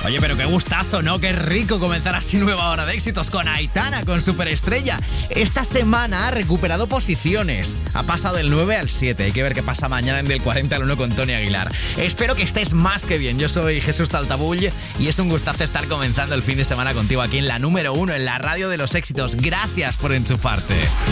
Oye, pero qué gustazo, ¿no? Qué rico comenzar así nueva hora de éxitos con Aitana, con Superestrella. Esta semana ha recuperado posiciones. Ha pasado del 9 al 7. Hay que ver qué pasa mañana en del 40 al 1 con Tony Aguilar. Espero que estés más que bien. Yo soy Jesús Taltabull y es un gustazo estar comenzando el fin de semana contigo aquí en la número 1, en la radio de los éxitos. Gracias por enchufarte.